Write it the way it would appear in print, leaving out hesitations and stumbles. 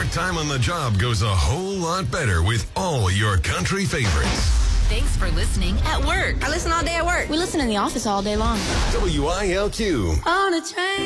time on the job goes a whole lot better with all your country favorites. Thanks for listening at work. I listen all day at work. We listen in the office all day long. WILQ. On a train.